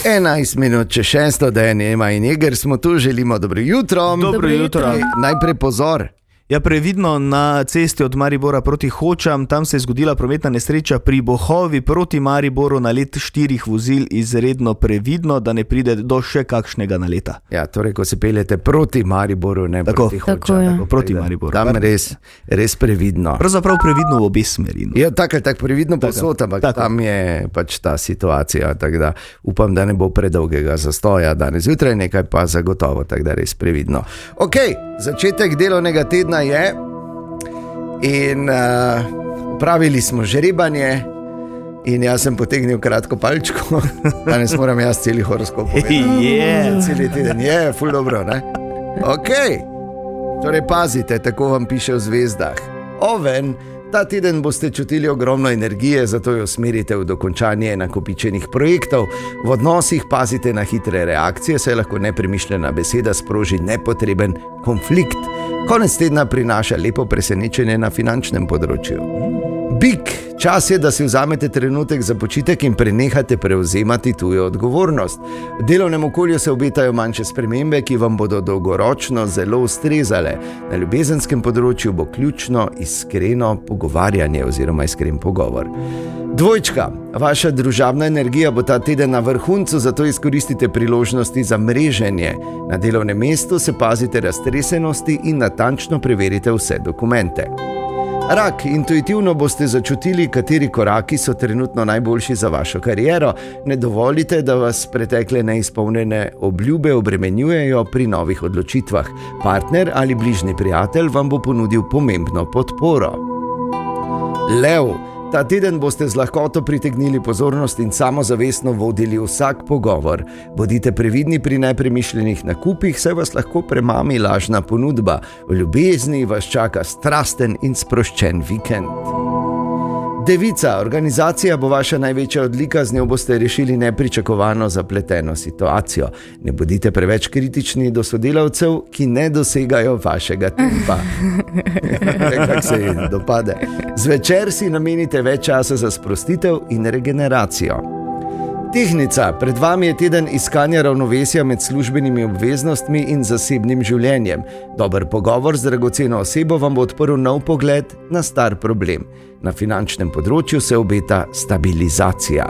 11 minut če 6, da je Ema in Eger, smo tu, želimo dobro jutro. Dobro jutro. Najprej pozor. Ja, previdno na cesti od Maribora proti Hočam, tam se je zgodila prometna nesreča pri Bohovi proti Mariboru, nalet 4 vozil, izredno previdno, da ne pride do še kakšnega naleta. Ja, torej, ko se peljete proti Mariboru, ne proti Hočam. Proti Mariboru. Tam res previdno. Pravzaprav previdno v obe smeri. Ja, tako previdno posod, ampak tam je pač ta situacija, tako da upam, da ne bo predolgega zastoja danes zjutraj, nekaj pa zagotovo, tako da res previdno. Ok, začetek delovnega tedna je in pravili smo žrebanje in jaz sem potegnil kratko palčko, danes moram jaz celi horoskop povedati. Celi teden je, ful dobro, ne? Ok, torej pazite, tako vam piše v zvezdah. Oven, ta teden boste čutili ogromno energije, zato jo usmerite v dokončanje nakopičenih projektov. V odnosih pazite na hitre reakcije, saj lahko nepremišljena beseda sproži nepotreben konflikt. Konec tedna prinaša lepo presenečenje na finančnem področju. Bik, čas je, da si vzamete trenutek za počitek in prenehate prevzemati tujo odgovornost. V delovnem okolju se obetajo manjše spremembe, ki vam bodo dolgoročno zelo ustrezale. Na ljubezenskem področju bo ključno iskreno pogovarjanje oziroma iskren pogovor. Dvojčka, vaša družabna energija bo ta teden na vrhuncu, zato izkoristite priložnosti za mreženje. Na delovnem mestu se pazite raztresenosti in natančno preverite vse dokumente. Rak, intuitivno boste začutili, kateri koraki so trenutno najboljši za vašo kariero. Ne dovolite, da vas pretekle neizpolnjene obljube obremenjujejo pri novih odločitvah. Partner ali bližnji prijatelj vam bo ponudil pomembno podporo. Lev, ta teden boste z lahkoto pritegnili pozornost in samozavestno vodili vsak pogovor. Bodite previdni pri nepremišljenih nakupih, saj vas lahko premami lažna ponudba. V ljubezni vas čaka strasten in sproščen vikend. Devica, organizacija bo vaša največja odlika, z njo boste rešili nepričakovano zapleteno situacijo. Ne bodite preveč kritični do sodelavcev, ki ne dosegajo vašega tempa. Kako se jim dopade. Zvečer si namenite več časa za sprostitev in regeneracijo. Tehnica, pred vami je teden iskanja ravnovesja med službenimi obveznostmi in zasebnim življenjem. Dober pogovor z dragoceno osebo vam bo odprl nov pogled na star problem. Na finančnem področju se obeta stabilizacija.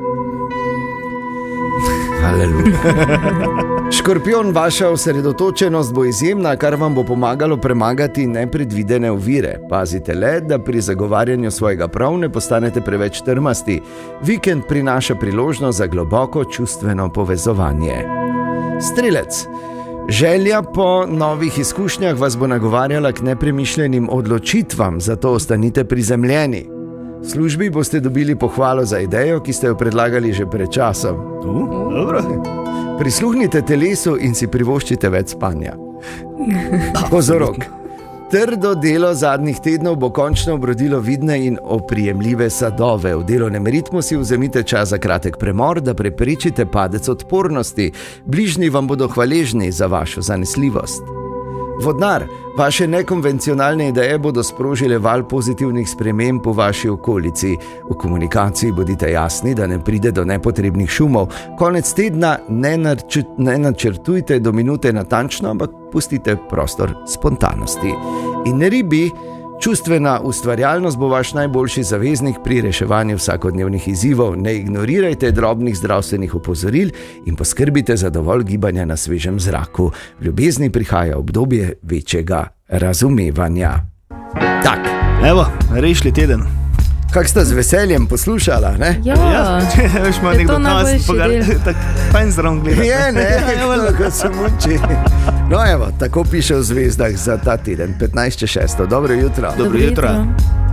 Haleluja. Škorpion, vaša osredotočenost bo izjemna, kar vam bo pomagalo premagati nepredvidene ovire. Pazite le, da pri zagovarjanju svojega prav ne postanete preveč trmasti. Vikend prinaša priložnost za globoko čustveno povezovanje. Strelec, želja po novih izkušnjah vas bo nagovarjala k nepremišljenim odločitvam, zato ostanite prizemljeni. V službi boste dobili pohvalo za idejo, ki ste jo predlagali že pred časom. Dobro. Prisluhnite telesu in si privoščite več spanja. Pozorok. Trdo delo zadnjih tednov bo končno obrodilo vidne in oprijemljive sadove. V delovnem ritmu si vzemite čas za kratek premor, da preprečite padec odpornosti. Bližnji vam bodo hvaležni za vašo zanesljivost. Vodnar, vaše nekonvencionalne ideje bodo sprožile val pozitivnih sprememb v vaši okolici. V komunikaciji bodite jasni, da ne pride do nepotrebnih šumov. Konec tedna ne načrtujte do minute natančno, ampak pustite prostor spontanosti. In ribi, čustvena ustvarjalnost bo vaš najboljši zaveznik pri reševanju vsakodnevnih izzivov. Ne ignorirajte drobnih zdravstvenih opozoril in poskrbite za dovolj gibanja na svežem zraku. V ljubezni prihaja obdobje večjega razumevanja. Tak. Evo, rešili teden. Kak sta z veseljem poslušala, ne? Ja, veš, ima nekdo nas, tako fajn zdrav gledati. Je, ne, kako se muči. No evo, tako piše v zvezdah za ta teden, 15.6. Dobro jutro. Dobro jutro.